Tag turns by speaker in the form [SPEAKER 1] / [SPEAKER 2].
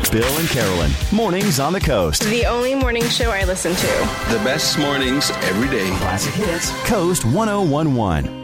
[SPEAKER 1] Bill and Carolyn, mornings on the coast.
[SPEAKER 2] The only morning show I listen to.
[SPEAKER 3] The best mornings every day.
[SPEAKER 1] Classic hits, Coast 1011.